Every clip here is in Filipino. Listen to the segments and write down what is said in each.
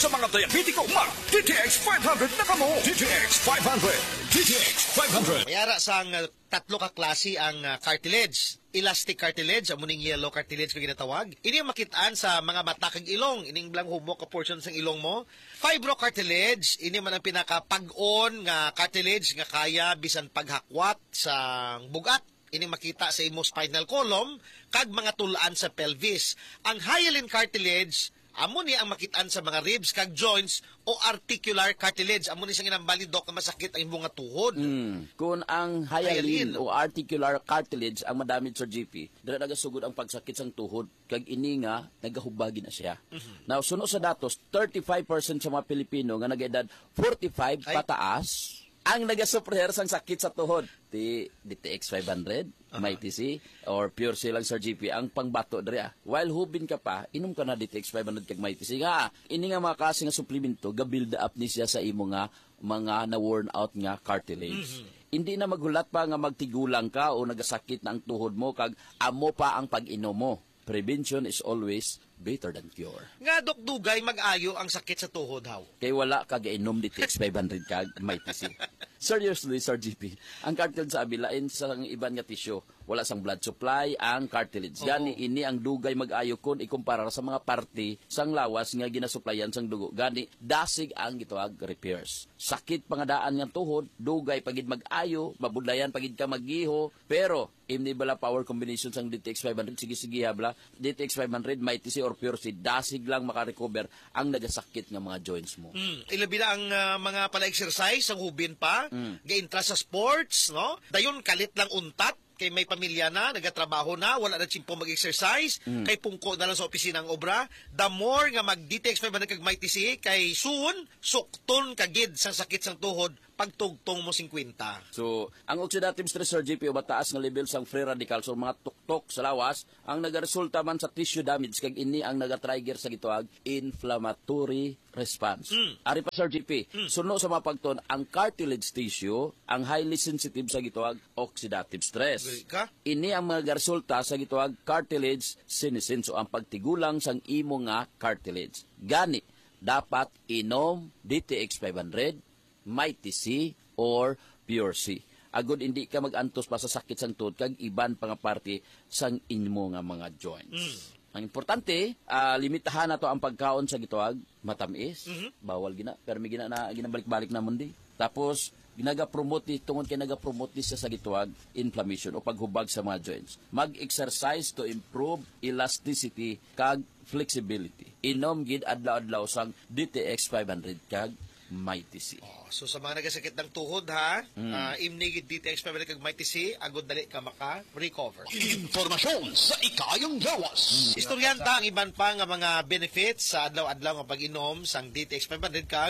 sa mga diabetiko, mag DTX 500 na kamo. DTX 500. DTX 500. Mayara sang tatlo ka klase ang cartilage. Elastic cartilage, amuning yellow cartilage kung ginatawag. Ini ang makitaan sa mga mata kag ilong. Ining blang humok ka portion sa ilong mo. Fibrocartilage, ini man ang pinakapag-on nga cartilage nga kaya bisan paghakwat sa bugat. Ini makita sa imo spinal column kag mga tulaan sa pelvis. Ang hyaline cartilage, amo ni ang makitaan sa mga ribs kag joints o articular cartilage. Amo ni sang inambali dok nga masakit ang imong tuhod. Kung ang hyaline o articular cartilage ang madamage sa GP, dira nagasugod ang pagsakit sang tuhod kag ini nga nagahubagi na siya. Now suno sa datos, 35% sa mga Pilipino nga nag-edad 45 pataas ang nagasuprer sang sakit sa tuhod. DTX 500, MyTC, or Pure C lang sa GP, ang pangbato dre. While hubin ka pa, inom ka na DTX 500 kag MyTC. Nga, ini nga mga klase nga suplemento, ga-build up ni siya sa imo nga mga na-worn out nga cartilage. Hindi na maghulat pa nga magtigulang ka o nagasakit na ang tuhod mo kag amo pa ang pag-inom mo. Prevention is always better than cure. Nga dok dugay mag-ayo ang sakit sa tuhod haw. Kay wala kag inom DTX 500 kag MyTC. Seriously, Sir GP, ang cartilage sa abilain sa iban nga tissue, wala sang blood supply ang cartilage. Gani ini ang dugay mag-ayo kun ikumpara sa mga parte sang lawas nga ginasuplayan sang dugo. Gani dasig ang gitawag repairs. Sakit pangadaan nga tuhod, dugay pagid mag-ayo, mabudlayan pagid ka magiho, pero imni bala power combination sang DTX 500, sige habla, DTX 500, MyTC or Pure C, dasig lang makarecover ang nagasakit nga mga joints mo. Ilabi na ang mga pala-exercise, ang hubin pa, ga-intra sa sports, no? Dayon kalit lang untat, kay may pamilya na, nagatrabaho na, wala na tsimpo mag-exercise, kay pungko na lang sa opisina ang obra. The more nga mag-DTX 500 kag MyTC, kay soon, sukton kagid sa sakit sang tuhod, pagtugtong mo 50. So, ang oxidative stress, Sir GP, o mataas nga level sang free radicals o mga tuktok sa lawas, ang nagaresulta man sa tissue damage, kag ini ang nagatrigger sa gitawag inflammatory response. Ari pa, Sir GP, suno sa mapagton, ang cartilage tissue, ang highly sensitive sa gitawag oxidative stress. Ini ang nagaresulta sa gitawag cartilage senescence o ang pagtigulang sang imo nga cartilage. Gani, dapat inom DTX 500, MyTC or Pure C. Agud hindi ka magantos pa sa sakit sang tuhod kag iban pa nga parte sang inmo nga mga joints. Ang importante, limitahan nato ang pagkaon sa gitawag matamis, bawal gina, pero may ginabalik-balik namon di. Tapos ginaga-promote tungod kay naga-promote siya sa gitawag inflammation o paghubag sa mga joints. Mag-exercise to improve elasticity kag flexibility. Inom gid adlaw-adlaw sang DTX 500 kag MyTC. So sa mga nagasakit ng tuhod ha, imnigid DTX 500 kag MyTC, agud dali ka maka-recover. Informasyon sa ikayang lawas. Istoryanta ang iban pa nga mga benefits sa adlaw-adlaw nga pag-inom sang DTX 500 kag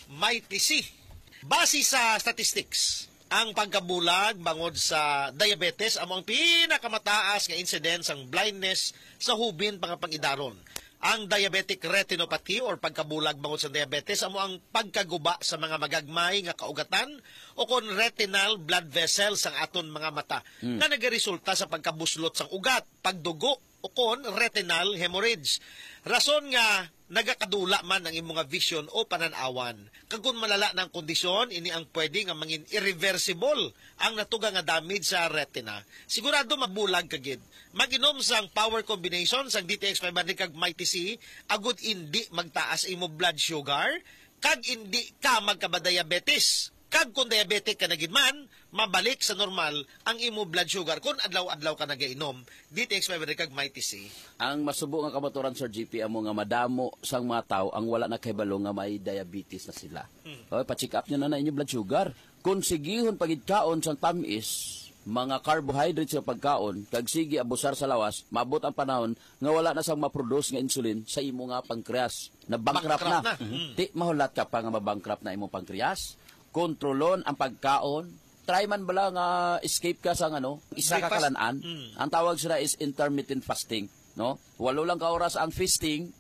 MyTC. Base sa statistics, ang pagkabulag bangod sa diabetes amo ang pinakamataas nga incidence ang blindness sa hubin pangidaron. Ang diabetic retinopathy or pagkabulag bangod sa diabetes amo ang pagkaguba sa mga magagmay nga kaugatan o kon retinal blood vessels ang aton mga mata nga nagaresulta sa pagkabuslot sang ugat, pagdugo o kon retinal hemorrhage. Rason nga nagakadula man ang imong vision o pananawan. Kag kun malala ng kondisyon, ini ang pwede nga mangin irreversible ang natuga nga damage sa retina. Sigurado mabulag kagid. Mag-inom sang power combination sang DTX 500 kag MyTC, agud indi magtaas imo blood sugar, kag indi ka magkabadiabetes. Kag kung diabetic ka na gid man, mabalik sa normal ang imo blood sugar kung adlaw-adlaw ka nagainom DTX 500 kag MyTC. Ang masubo nga kabaturan, Sir GP, amo nga madamo sang mga tao ang wala na kahibalo nga may diabetes na sila. Pa-check up nyo na inyo blood sugar. Kung sigihon pagid kaon sang tamis, mga carbohydrates sa pagkaon, kag sige abusar sa lawas, maabot ang panahon nga wala na sang ma-produce nga insulin sa imo nga pancreas. Na bankrupt na. Di mahulat ka pa nga mabankrupt na imo pancreas. Kontrolon ang pagkaon. Try man bala nga escape ka sa isa ka kalanaan. Ang tawag sila is intermittent fasting, no? 8 lang ka oras ang feasting.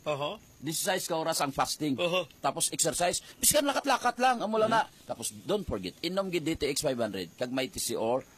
16 ka oras ang fasting. Tapos exercise, biskan lakat-lakat lang amo lang na. Tapos don't forget, inom gid DTX 500 kag MyTC or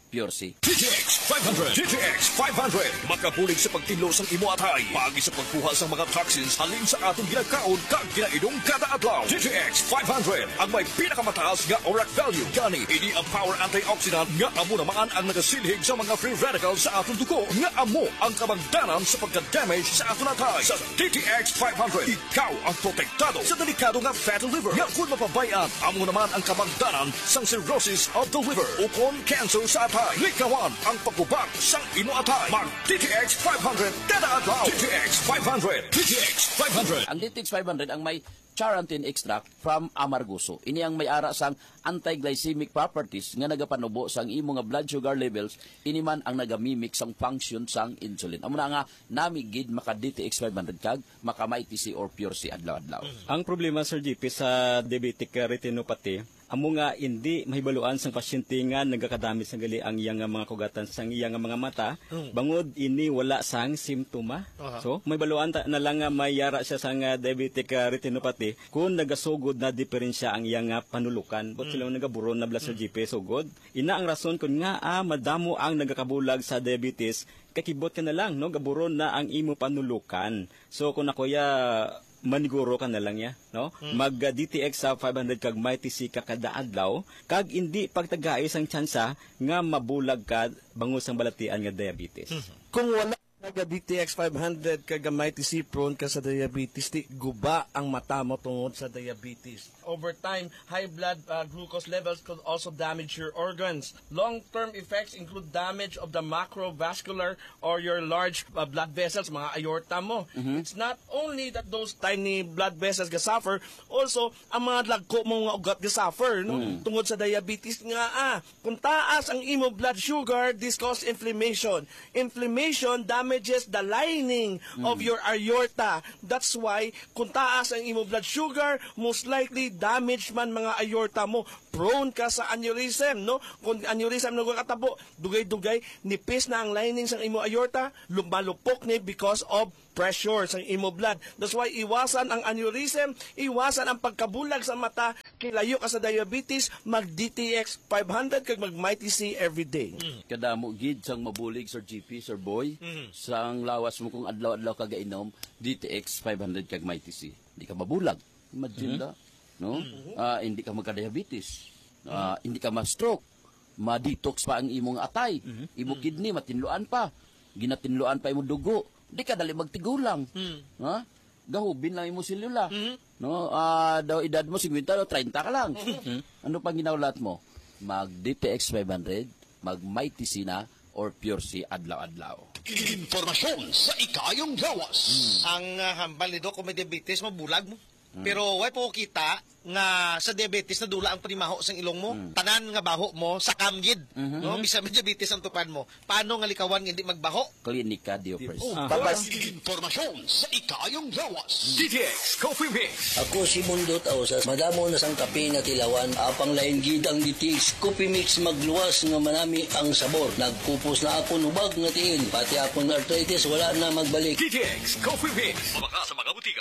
Pure C. DTX 500. DTX 500. Makabulig sa pagtinlo sang imo atay. Pagi sa pagkuha sa mga toxins halin sa atong ginagkaon kag ginaidong kada adlaw. DTX 500 ang may pinakamataas nga ORAC value. Gani ini ang power antioxidant nga amo naman ang nagasilhig sa mga free radicals sa atong dugo nga amo ang kabangdanan sa pagka-damage sa atong atay. Sa DTX 500 ikaw ang protektado sa delikado nga fatty liver. Nga kung mapabayaan amo naman ang kabangdanan sang cirrhosis of the liver o kung cancer sa atay. Likawan ang pagubang sang imo atay. Mag DTX 500 kada adlaw. DTX 500. DTX 500. Ang DTX 500 ang may charantin extract from amarguso. Ini ang may ara sang anti-glycemic properties nga nagapanubo sang imo nga blood sugar levels. Ini man ang nagamimik sang function sang insulin. Amo na nga namigid maka DTX 500 kag maka MyTC or Pure C adlaw-adlaw. Ang problema, Sir GP, sa diabetic retinopathy, amo nga hindi mahibaluan sang pasyente nga nagakadami sang gali ang iyang nga mga kugatan sang iyang nga mga mata bangod ini wala sang simptoma. So mahibaluan na lang nga mayara siya sang diabetic retinopathy kung nagasugod na diferensya ang iyang nga panulukan. But sila nagaburon na Sir GP sugod. Ina ang rason kun nga madamo ang nagakabulag sa diabetes, kakibot ka na lang no gaburon na ang imo panulukan. So kung nakuya maniguro ka na lang ya, no? Mag DTX sa 500 kag MyTC ka kada adlaw kag hindi pagtagais ang tsansa nga mabulag ka bangus ang balatian nga diabetes. Kung wala naga DTX 500 kagamay ti si prone ka sa diabetes, ti guba ang mata mo tungod sa diabetes. Over time, high blood glucose levels could also damage your organs. Long-term effects include damage of the macrovascular or your large blood vessels, mga aorta mo. It's not only that those tiny blood vessels ga suffer, also ang mga lagko mo nga ugat ga suffer, no? Tungod sa diabetes nga kung taas ang imo blood sugar, this cause inflammation. Inflammation damages the lining of your aorta. That's why kung taas ang imo blood sugar, most likely damage man mga aorta mo. Prone ka sa aneurysm, no? Kung aneurysm na katabo, dugay-dugay, nipis na ang lining sa imo aorta, lumalupok ni because of pressure sa imo blood. That's why iwasan ang aneurysm, iwasan ang pagkabulag sa mata, kilayo ka sa diabetes, mag DTX 500 kag mag MyTC every day. Kada mo gid sang mabulig Sir GP, Sir Boy, sang lawas mo kung adlaw-adlaw ka gainom DTX 500 kag MyTC. Di ka mabulag. Imagine da, no? Hindi ka magka-diabetes. Hindi ka ma-stroke. Ma-detox pa ang imong atay. Imo kidney matinluan pa. Ginatinluan pa imo dugo. Di ka dali magtigulang. Ha? Gahubin lang imo selula. No? Daw edad mo 50 o 30 ka lang. Ano pang ginaulat mo? Mag DTX 500, mag MyTC na or Pure C adlaw-adlaw. Informasyon sa ikayong gawas. Ang hambal ni Doc, kung may diabetes, mabulag mo. Pero way po kita nga sa diabetes na dula ang panimaho sa ilong mo. Tanan nga baho mo sa kamgid. No, bisa may diabetes ang tupan mo. Paano nga likawan nga hindi magbaho? Klinika Diopers. Informasyon sa ikayong gawas. DTX Coffee Mix. Ako si Mundot Ausas, madamo na sang kape nga tilawan, apang lain gid ang DTX Coffee Mix magluwas nga manami ang sabor. Nagpupos na ako nubag nga tiin, pati akong arthritis wala na magbalik. DTX Coffee Mix. Mabaka sa mga butika.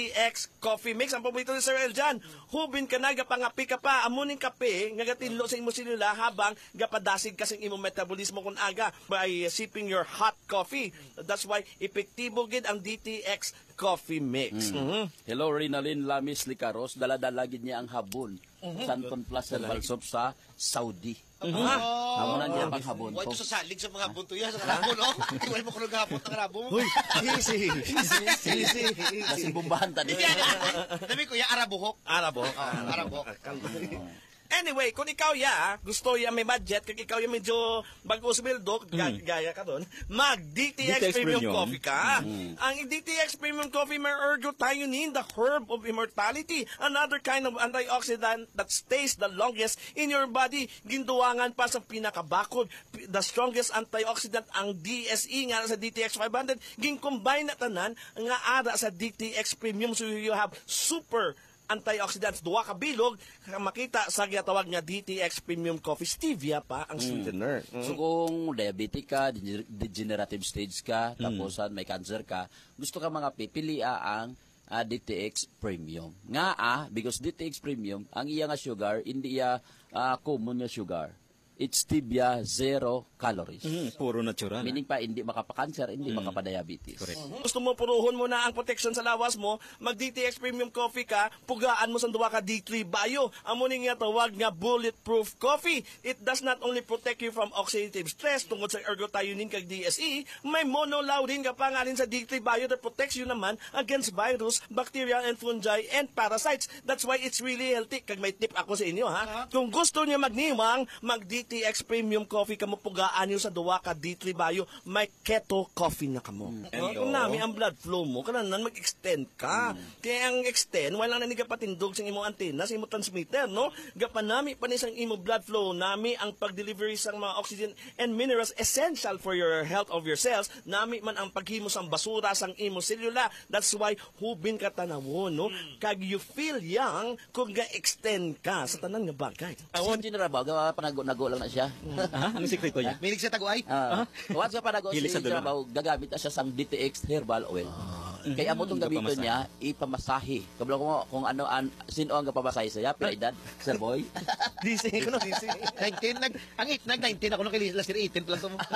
DTX Coffee Mix ang paborito ni Sir Eljan. Hubin ka na, gapangapi ka pa, amuning kape, nga gatinlo sa imo silula habang gapadasig ka sa imo metabolismo kun aga by sipping your hot coffee. That's why epektibo gid ang DTX Coffee Mix. Hello, Rinalyn Lamis Licaros. Dala-dala gid niya ang habon. Santon Plus Herbal Soap sa Saudi. Hamunan niya pang habon. Why ito sa salig sa mga habon to yan? Sa karabo, no? Iwal mo kung naghapon ang karabo mo. Easy. Kasi bumbahan tadi. Dami ko, arabuhok. Arabo. Arabuhok. Anyway, kung ikaw gusto may budget, kung ikaw medyo bago sa bildo, gaya ka doon, mag DTX Premium Coffee ka. Ang DTX Premium Coffee may ergothioneine, the herb of immortality, another kind of antioxidant that stays the longest in your body. Ginduwangan pa sa pinakabakod, the strongest antioxidant ang DSE nga sa DTX 500, gincombine na tanan nga ara sa DTX Premium, so you have super antioxidants, duwa ka bilog, makita sa ginatawag nga DTX Premium Coffee. Stevia pa ang sweetener. So kung diabetic ka, degenerative stage ka, tapos may cancer ka, gusto ka mga pipilian ang DTX Premium. Nga because DTX Premium, ang iya nga sugar, hindi iya common nga sugar. it's stevia, 0 calories. Puro natural. Meaning pa, hindi makapa-cancer, hindi makapa-diabetes. Correct. Gusto mo puruhon mo na ang protection sa lawas mo, mag DTX Premium Coffee ka, pugaan mo sa duwa ka D3 Bio. Amo ni nga tawag nga bulletproof coffee. It does not only protect you from oxidative stress tungod sa ergothioneine kag DSE, may monolaurin ka pangalan sa D3 Bio that protects you naman against virus, bacteria, and fungi, and parasites. That's why it's really healthy. Kag may tip ako sa inyo, ha? Kung gusto niyo magniwang, mag DTX Premium Coffee ka mo, pugaan niyo sa duwa ka D3 Bio, may keto coffee na kamo. Kung nami ang blood flow mo, kailangan mag-extend ka. Kaya ang extend, wala na ni patindog sa imong antena, sa imong transmitter, no? Gapanami pa ni sang imong blood flow, nami ang pag-delivery sa mga oxygen and minerals essential for your health of your cells, nami man ang paghimo sang basura sang imong selula. That's why hubin ka tanawon, no? Kag you feel young kung ga-extend ka sa tanan nga bagay. Awon din na ba? Panago-nago lang na siya. Ano sikreto niya? Milig sa taguay. Once ka panago Hilig si sa dula. Trabaho, gagamit na siya sang DTX herbal oil. Kaya amo itong gamiton Gapamasahe. niya, ipamasahe. Kabalo ko kung ano, sino ang kapamasahe saya, pinaedad, Sir Boy. DC ko no, DC. 19, ang 19 ako nung kay last year 18 plus mo.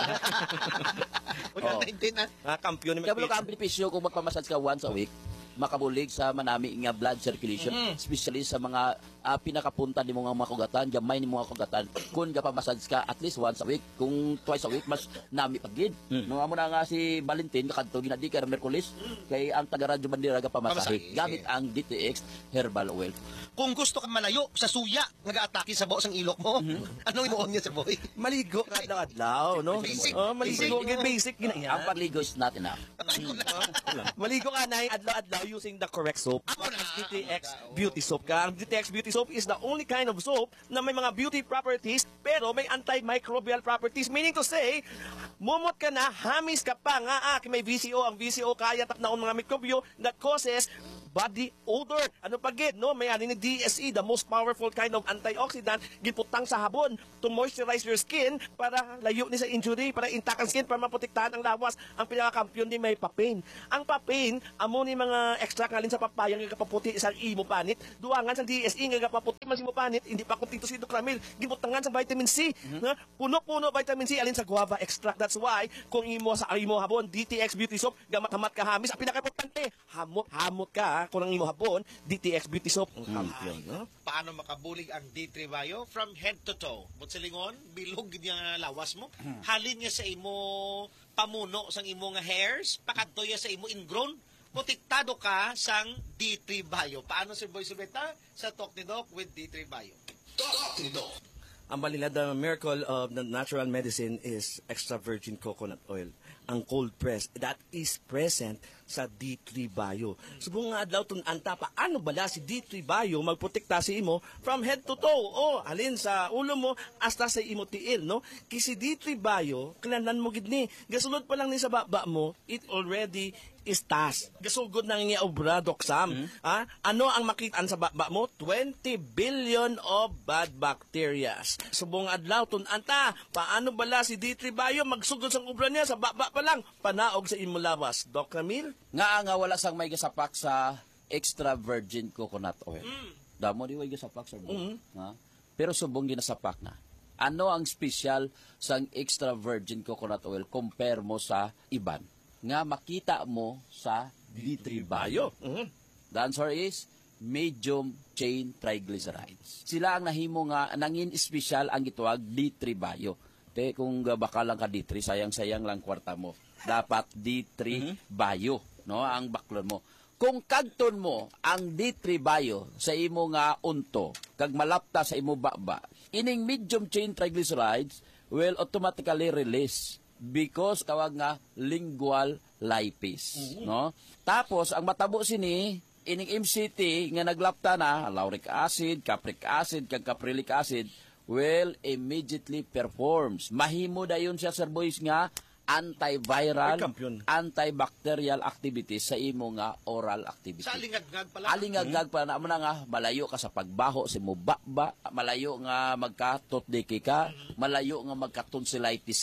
Wala 19 na. Kampiyon ni Kabalo ka ang benepisyo kung magpamassage ka once a week, makabulig sa manami nga blood circulation, especially sa mga pinakapunta ni mga kugatan, gamay ni mga kugatan. Kung gapamassage ka at least once a week, kung twice a week, mas nami pagid. Nung amo na nga si Valentin, kakadto ginadi ka Merkulis, kay ang taga-radyo bandira gapamasahe, Pamasahe. gamit ang DTX herbal oil. Kung gusto kang malayo sa suya, nag-aatake sa buo sang ilok mo. Anong imuon niya sa boy? Maligo ka adlaw, no? Basic. Maligo, basic Ang gina. pagligo is not enough. Maligo ka na adlaw using the correct soap. Ako na. DTX Beauty Soap ka. Ang DTX Beauty Soap is the only kind of soap na may mga beauty properties pero may antimicrobial properties. Meaning to say, mumot ka na, hamis ka pa nga, may VCO. Ang VCO kaya tapnaon mga mikrobyo that causes body odor. Ano pagid, no? May ani ni DSE, the most powerful kind of antioxidant, giputang sa habon to moisturize your skin para layo ni sa injury, para intact ang skin, para maprotektahan ang lawas. Ang pinakakampiyon ni may papain. Ang papain, amo ni mga extract ngalin sa papaya nga kapaputi sa imo panit, duangan sa DSE nga kapaputi man sa imo panit, hindi pa kuntito si Docramil, giputangan sa vitamin C. Na puno-puno vitamin C alin sa guava extract. That's why kung imo sa imo habon DTX Beauty Soap, gamat-hamat ka hamis, ang pinakaimportante, hamot ka kung ang imo habon DTX Beauty Soap. Ang kampiyon, no? Paano makabulig ang D3 Bio? From head to toe. Mutsilingon, bilog niya lawas mo. Halin niya sa imo pamuno sang imo nga hairs, pakadto niya sa imo ingrown. Protektado ka sang D3 Bio. Paano si Boy Subeta sa Talk ni Doc with D3 Bio? Ang balila, the miracle of the natural medicine is extra virgin coconut oil. Ang cold press, that is present sa D3 Bio. Subong nga adlaw tun anta, paano bala si D3 Bio magprotekta sa imo from head to toe? O, alin sa ulo mo hasta sa imo tiil, no? Kasi D3 Bio, kailangan mo gid ni. Gasulod pa lang ni sa baba mo, it already istas. Gasugod nang nga obra, Doc Sam. Ano ang makitaan sa baba mo? 20 billion of bad bacteria. Subong adlaw tun anta, paano bala si D3 Bio magsugod sang obra niya sa baba pa lang, panaog sa imo lawas. Doc Camille? Nga wala sang may gasapak sa extra virgin coconut oil. Damo di way gasapak sa ha? Pero subong ginasapak na. Ano ang special sang extra virgin coconut oil compare mo sa iban? Nga makita mo sa D3 Bio. The answer is medium chain triglycerides. Sila ang nahimo nga nangin special ang gituwag D3 Bio. Te kung baka lang ka D3, sayang-sayang lang kwarta mo. Dapat D3 Bio, no, ang baklon mo. Kung kagton mo ang D3 Bio sa imo nga unto, kag malapta sa imo baba, ining medium chain triglycerides will automatically release because tawag nga lingual lipase, no? Tapos ang matabo sini ining MCT nga naglapta na lauric acid, capric acid, kag caprylic acid will immediately performs. Mahimo dayon siya, Sir Boys, nga antiviral, antibacterial activities sa imo nga oral activity. Sa alingagag pala. Alingagag pala na mo na nga malayo ka sa pagbaho sa imo baba, malayo nga magka-toothpick ka, malayo nga magka-tonsillitis ka,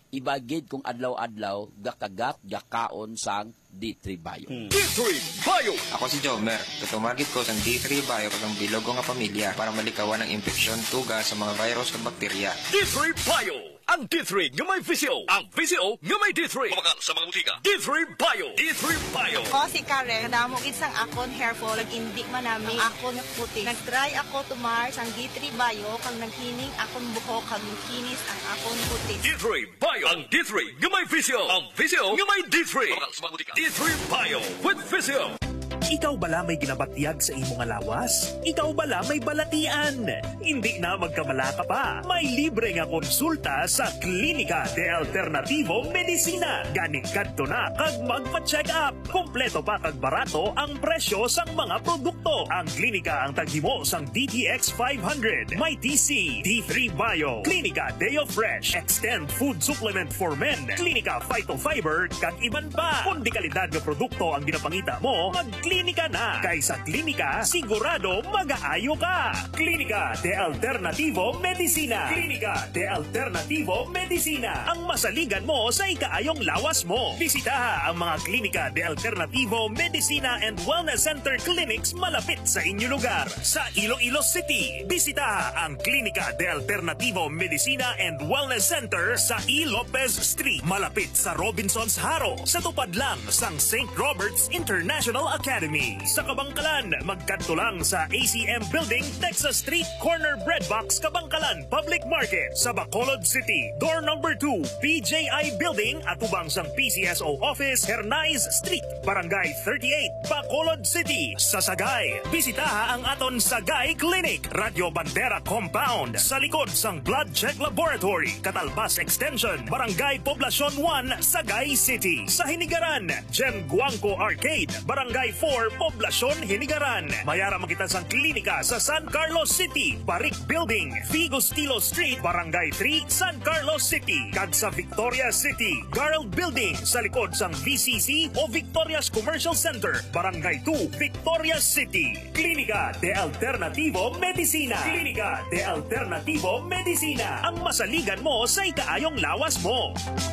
ibagid kung adlaw-adlaw gakagat gakaon sang D3 Bio. D3 Bio. Ako si Jomer. Tutumagit ko sa D3 Bio kagang bilog ko nga pamilya para malikawan ang infeksyon, tuga sa mga virus at bakterya. D3 Bio. Ang D3 nga may VCO. Ang VCO nga may D3. Kumakal sa mga butika. D3 Bio. D3 Bio. Ako si Karen, kadamo isang akon hair fall, nag-indik man namin akon nga puti. Nag-try ako to Mars ang D3 Bio, kang naghining akon buhok, kang kinis ang akon puti. D3 Bio. Ang D3 nga may VCO. Ang VCO nga may D3. Kumakal sa mga butika. D3 Bio with VCO. Ikaw bala may ginabatyag sa imong alawas? Ikaw bala may balatian? Hindi na magkamala ka pa. May libre nga konsulta sa Klinika de Alternativo Medicina. Gani kadto na kag magpa-check up. Kompleto pa kag barato ang presyo sang mga produkto. Ang klinika ang taghimo sang DTX 500, may TC, D3 Bio, Klinika Deo Fresh, Extend Food Supplement for Men, Klinika Phytofiber, kag iban pa. Kung di kalidad nga produkto ang ginapangita mo, Klinika na. Kay sa klinika, sigurado mag-aayo ka. Klinika de Alternativo Medicina. Klinika de Alternativo Medicina. Ang masaligan mo sa ikaayong lawas mo. Bisitaha ang mga Klinika de Alternativo Medicina and Wellness Center Clinics malapit sa inyong lugar. Sa Iloilo City, bisitaha ang Klinika de Alternativo Medicina and Wellness Center sa E. Lopez Street, malapit sa Robinson's Haro, sa tupad lang sang St. Robert's International Academy. Sa Kabangkalan, magkadto lang sa ACM Building, Texas Street, Corner Breadbox, Kabangkalan Public Market. Sa Bacolod City, door number 2, PJI Building, atubang sang PCSO Office, Hernais Street, Barangay 38, Bacolod City. Sa Sagay, bisitaha ang aton Sagay Clinic, Radio Bandera Compound, sa likod sang Blood Check Laboratory, Catalbas Extension, Barangay Poblacion 1, Sagay City. Sa Hinigaran, Jem Guangco Arcade, Barangay 4, Poblacion Hinigaran. Mayara makita sang klinika sa San Carlos City, Barik Building, Figostilo Street, Barangay 3, San Carlos City. Kag sa Victoria City, Garland Building, sa likod sang VCC o Victoria's Commercial Center, Barangay 2, Victoria City. Klinika de Alternativo Medicina. Klinika de Alternativo Medicina. Ang masaligan mo sa ikaayong lawas mo.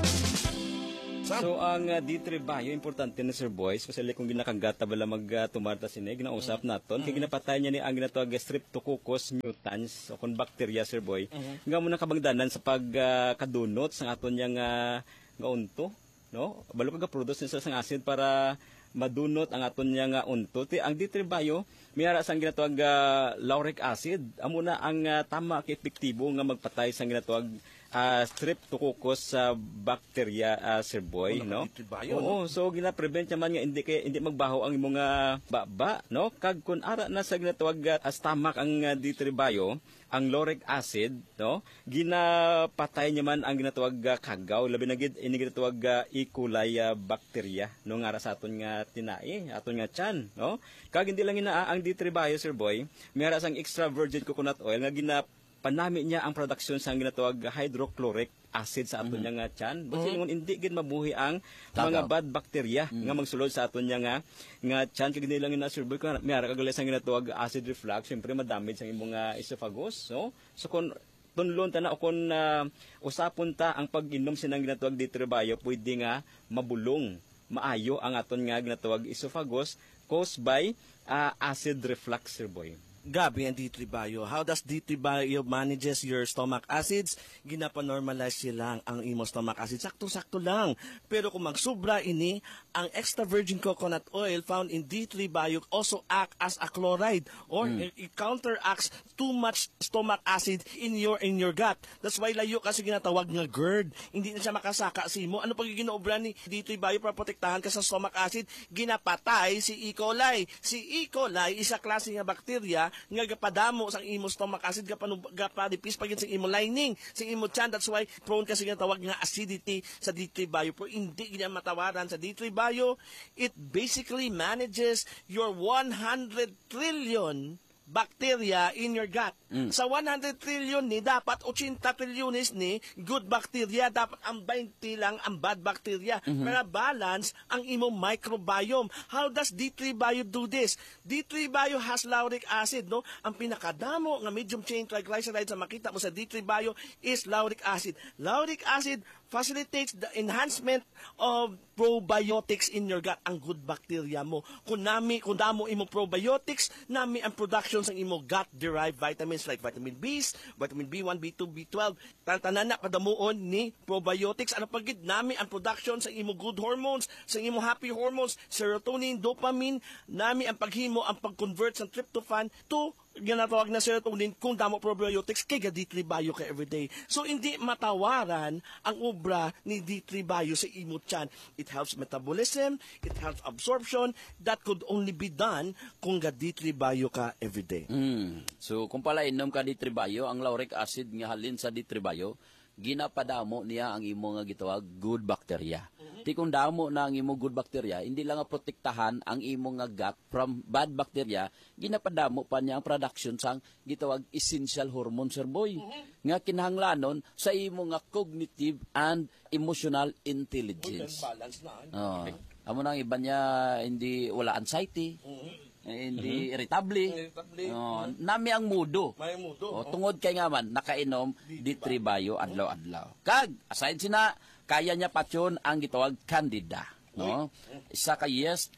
So ang D3 Bio, importante na Sir Boys, kasi kung ginakagata bala magtumarta sini, ginausap naton, kaya ginapatay niya ni ang ginatawag Streptococcus mutans, o kung bacteria Sir Boy, nga muna kabangdanan sa pagkadunot sa aton niyang nga unto, no? Balo kagaproduce niya sa acid para madunot ang aton niya nga unto. Ang D3 Bio, mayara sang ginatawag lauric acid, amo na ang tama kay epektibo nga magpatay sang ginatawag Streptococcus bacteria, Sir Boy, no? Oo, so gina-prevent naman nga hindi magbaho ang imong baba, no? Kag kun ara na sa ginatawag stomach ang D3 Bio, ang lauric acid, no? Ginapatay naman ang ginatawag kagaw, labi na gid ini ginatawag E. coli bacteria, no, nga sa aton nga tinai, aton nga tiyan, no? Kag hindi lang ina ang D3 Bio, Sir Boy, mayara sang extra virgin coconut oil nga panami niya ang production sa ginatawag hydrochloric acid sa aton nga tiyan. Basta ingon hindi gid mabuhi ang mga bad bacteria nga magsulod sa aton nga tiyan. Kag hindi lang na Sir Boy, mayara kag sa ginatawag acid reflux, syempre madamage ang imong esophagus, no? So kung tunlon ta na o kung usapon ta ang pag-inom sinang ginatawag D3 Bio, pwede nga mabulong maayo ang aton nga ginatawag esophagus caused by acid reflux, Sir Boy. Gabi ang D3 Bio. How does D3 Bio manages your stomach acids? Ginapanormalize silang ang imo stomach acid. Sakto-sakto lang. Pero kung magsubra ini, ang extra virgin coconut oil found in D3 Bio also act as a chloride or it counteracts too much stomach acid in your gut. That's why layo kasi ginatawag nga GERD. Hindi na siya makasaka sa imo. Ano pag ginoobra ni D3 Bio para protektahan ka sa stomach acid? Ginapatay si E. coli. Si E. coli isa klase nga bakterya nga gapadamo sa imo stomach acid, gapadipis pagin sa imo lining, sa imo tiyan. That's why prone kasi nga tawag nga acidity sa D3 Bio. Pero hindi gina matawaran sa D3 Bio. It basically manages your 100 trillion bacteria in your gut. Sa 100 trillion ni, dapat 80 trilyones ni good bacteria. Dapat ang 20 lang ang bad bacteria. Para balance ang imong microbiome. How does D3 Bio do this? D3 Bio has lauric acid, no? Ang pinakadamo nga medium chain triglycerides sa makita mo sa D3 Bio is lauric acid. Lauric acid facilitates the enhancement of probiotics in your gut, ang good bacteria mo. Kung damo imo probiotics, nami ang production sa imo gut-derived vitamins like vitamin B, vitamin B1, B2, B12, tanan na kadamuon ni probiotics. Ano pagid nami ang production sa imo good hormones, sa imo happy hormones, serotonin, dopamine, nami ang paghimo, ang pag-convert sa tryptophan to ginatawag na serotonin kung damo probiotics kay D3 Bio ka everyday. So hindi matawaran ang obra ni D3 Bio sa imo tiyan. It helps metabolism, it helps absorption. That could only be done kung D3 Bio ka everyday. So kung pala inom ka D3 Bio, ang lauric acid nga halin sa D3 Bio, ginapadamo niya ang imo nga gitawag good bacteria. Ti kung damo na ang imo good bacteria, hindi lang nga protektahan ang imo nga gut from bad bacteria, ginapadamo pa niya ang production sang gitawag essential hormone, sir boy. Nga kinahanglanon sa imo nga cognitive and emotional intelligence. Balance na. Amo nang iba niya hindi wala anxiety. Hindi irritable. Nami ang mudo. May mudo. Tungod kay nga man nakainom D3 Bio adlaw-adlaw. Kag aside sina kaya niya patyon ang gitawag candida, no? Isa ka yeast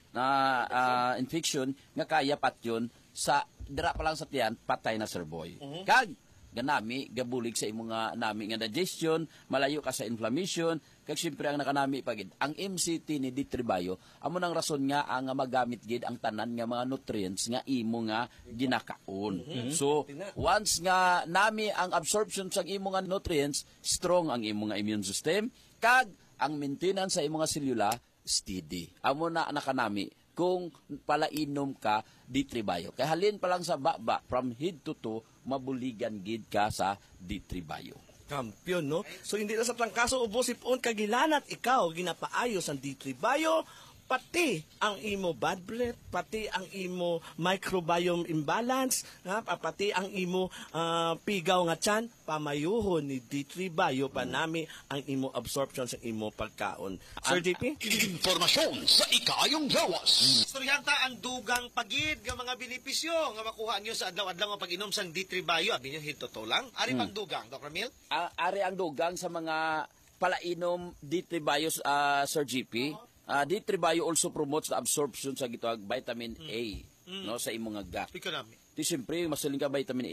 na infection nga kaya patyon sa dira pa lang sa tiyan patay na, sir boy. Kag ganami gabulig sa imo nga nami nga digestion, malayo ka sa inflammation. Kag siyempre ang nakanami pagid ang MCT ni D3 Bio amo nang rason nga ang magamit gid ang tanan nga mga nutrients nga imo nga ginakaon. So once nga nami ang absorption sa imo nga nutrients, strong ang imo nga immune system, kag ang maintenance sa imo nga selula steady. Amo na nakanami kung palainom ka D3 Bio. Kay halin pa lang sa baba from head to toe mabuligan gid ka sa D3 Bio. Kampiyon, no? So, hindi na sa trangkaso ubos ipon kagilanat ikaw ginapaayos ang D3 Bio, pati ang imo bad breath, pati ang imo microbiome imbalance, pati ang imo pigaw nga tiyan, pamayuhon ni D3 Bio panami ang imo absorption sa imo pagkaon. Sir JP? Informasyon sa ikayong lawas. Istoryanta ang dugang pagid nga mga benepisyo nga makuha niyo sa adlaw-adlaw nga pag-inom sang D3 Bio. Abi niyo hito lang. Ari pang dugang, Dr. Mil? Ari ang dugang sa mga palainom D3 Bio, Sir GP. D3 Bio also promotes the absorption sa gitawag vitamin A no sa imong nga gut. Ti siyempre masaling ka vitamin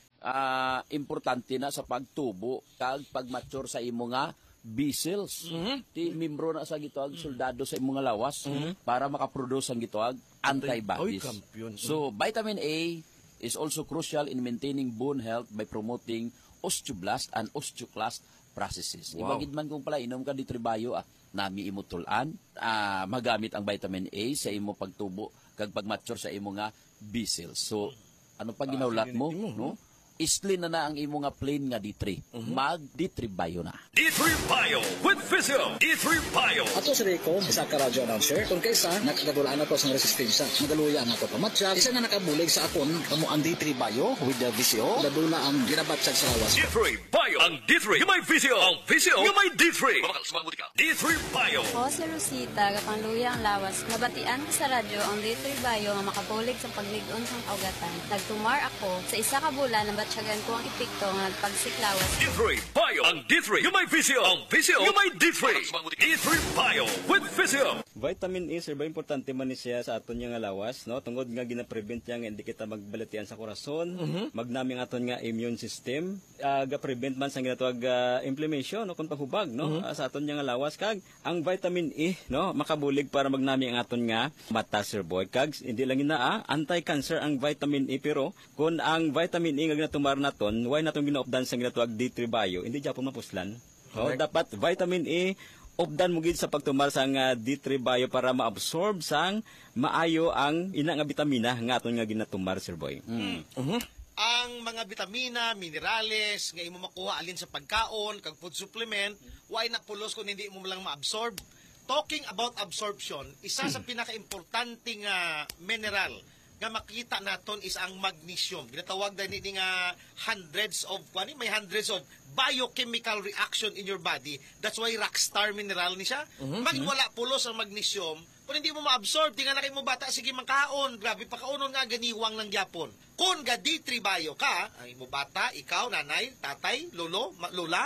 A, importante na sa pagtubo kag pagmature sa imo nga B cells. Ti membro na sa gitawag soldado sa imo nga lawas para makaproduce ang gitawag antibodies. So vitamin A is also crucial in maintaining bone health by promoting osteoblast and osteoclast processes. Ibagid man kung pala inom ka D3 Bio, nami imo tulan, magamit ang vitamin A sa imo pagtubo kag pagmature sa imo nga B cells. So ano pa ginawlat mo, no? Isli na ang imo nga plain nga D3. Mag D3 Bio na. D3 Bio with Physio. D3 Bio. Ato si Rico, isa ka radio announcer. Kung kaysa, nakagadulaan ako sa resistensya. Magaluyan ako pamatsyag. Isa nga nakabulig sa akon, kamo ang D3 Bio with the Visio. Ladula ang ginabatsag sa lawas. D3 Bio. Ang D3 yung may Visio. Ang Visio yung may D3. Mamakal sa mga butika. D3 Bio. Ako si Rosita, kapangluya ang lawas. Nabatian ko sa radyo ang D3 Bio nga makabulig sa pagligon sang augatan. Nagtumar ako sa isa ka bulan na batsyagan ko ang epekto nga nagpagsiklawas. D3 Bio. Ang D3 yung may Visio. Ang Visio yung may D3. D3 Bio with Visio. Vitamin A, sir, ba importante man ni siya sa aton nga lawas, no? Tungod nga gina-prevent niya nga hindi kita magbalatian sa korason, magnami ang aton nga immune system, ga-prevent man sa ginatawag inflammation, no? Kung paghubag, no? Sa aton nga lawas, kag ang vitamin A, no? Makabulig para magnami ang aton nga mata, sir boy. Kag hindi lang ina, anti-cancer ang vitamin A, pero kung ang vitamin A nga ginatumar naton, why naton ginaupdan sa ginatawag D3 Bio, hindi dyan po mapuslan. No? Dapat vitamin A, updan mo gid sa pagtumar sang D3 Bio para maabsorb sang maayo ang ina nga bitamina nga aton nga ginatumar, sir boy. Ang mga bitamina, minerales nga imo makuha alin sa pagkaon kag food supplement, why na pulos kung hindi mo lang maabsorb. Talking about absorption, isa sa pinaka-importante nga mineral nga makita naton is ang magnesium. Ginatawag din ni nga hundreds of biochemical reaction in your body. That's why rockstar mineral ni siya. Pag wala pulos ang magnesium, kung hindi mo ma-absorb, tingnan na kayo mo bata, sige mangkaon. Grabe, pakaunon nga ganiwang ng gyapon. Kung ga D3 Bio ka, ang imo bata, ikaw, nanay, tatay, lolo, lola,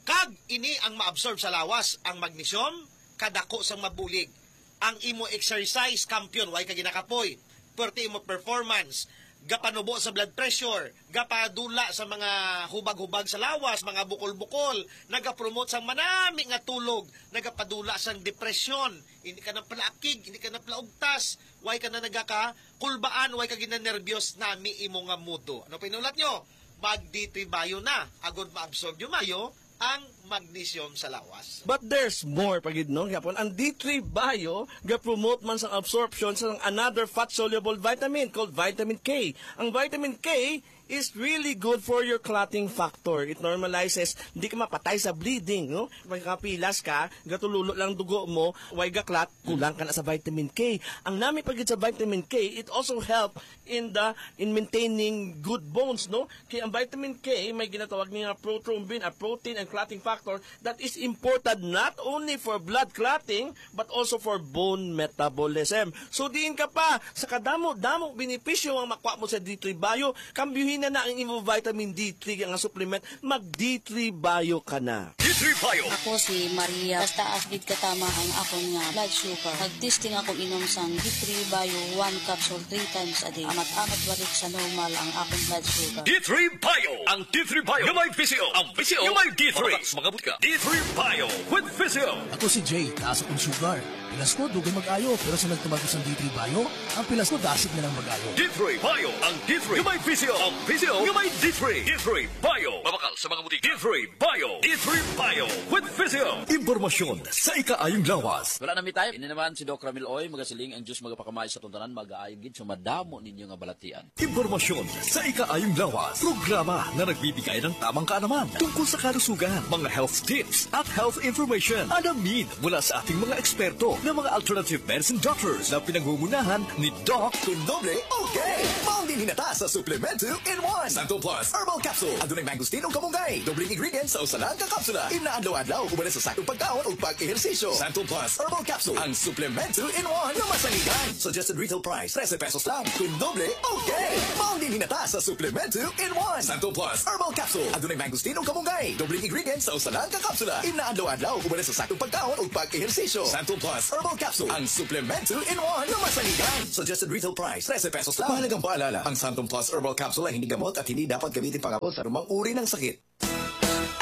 Kag ini ang maabsorb sa lawas, ang magnesium, kadako sang mabulig. Ang imo exercise champion, way ka ginakapoy. Perti imo performance, gapanubo sa blood pressure, gapadula sa mga hubag-hubag sa lawas, mga bukol-bukol, nagapromote sa manami nga tulog, nagapadula sa depression, hindi ka na palaakig, hindi ka na palaugtas, way ka na nagakakulbaan, way ka ginanervyos nami imo nga mudo. Ano pinulat nyo? Mag-D3 bio na, agod maabsorb yung mayo, ang magnesium sa lawas. But there's more pagid no gyapon. Ang D3 Bio ga-promote man sa absorption sa another fat-soluble vitamin called vitamin K. Ang vitamin K is really good for your clotting factor. It normalizes, hindi ka mapatay sa bleeding, no? Pagkapilas ka, gatululo lang dugo mo, way ga-clot, kulang ka na sa vitamin K. Ang nami pagid sa vitamin K, it also help in maintaining good bones, no? Kaya ang vitamin K may ginatawag niya prothrombin, a protein and clotting factor that is important not only for blood clotting but also for bone metabolism. So diin ka pa sa kadamo-damo benepisyo ang makuha mo sa D3 Bio, kambyuhin na ang imo vitamin D3 ang supplement, mag D3 Bio ka na. D3 Bio. Ako si Maria, basta asbid katama ang akong nga blood sugar. Nag-testing akong inom sang D3 Bio 1 capsule 3 times a day. Amat-amat balik sa normal ang akong blood sugar. D3 Bio. Ang D3 Bio yung may Visio. Ang Visio yung may D3. Mga butika. D3 Bio with Visio. Ako si Jay, taas akong sugar. Pilas ko, dugay mag-ayo. Pero sa nagtumagos ng D3 Bio, ang pilas ko, dasig na lang mag-ayo. D3 Bio. Ang D3 yung may Visio. Ang Visio yung may D3. D3 Bio. Mabakal sa mga butika. D3 Bio. D3 Bio with Visio. Impormasyon sa ikaayong lawas. Wala na mi tayo. Ini naman si Doc Ramil Oy, magasiling ang Diyos magapakamay sa tuntanan, mag-aayong gid, so madamo ninyo nga balatian. Impormasyon sa ikaayong lawas. Programa na nagbibigay ng tamang kaalaman tungkol sa kalusugan, mga health tips at health information. Alamin mula sa ating mga eksperto ng mga alternative medicine doctors na pinangungunahan ni Doc Kundoble Okay! Maundin hinata sa Supplement 2 in 1. Santo Plus Herbal Capsule. Adunay mangosteen o kamunggay. Dobling ingredients sa usalang kakapsula. Inaadlaw-adlaw kumana sa sakong pagkaon o pag-ehersisyo. Santo Plus Herbal Capsule. Ang Supplement 2 in 1 na masaligan. Suggested retail price, 13 pesos lang. Kundoble Okay! Maundin hinata sa Supplement 2 in 1. Santo Plus Herbal Capsule. Adunay mangosteen o kamunggay. Dobling ingredients sa usalang kakapsula. Inaadlaw-adlaw kumana sa sakong pagkaon o pag-ehersisyo. Santo Plus Herbal Capsule. Ang Supplement 2 in 1 na masaligan. Suggested retail price, 13 pesos lang. Mahalagang paalala, ang Santum Plus Herbal Capsule ay hindi gamot at hindi dapat gamitin pangako sa rumang uri ng sakit.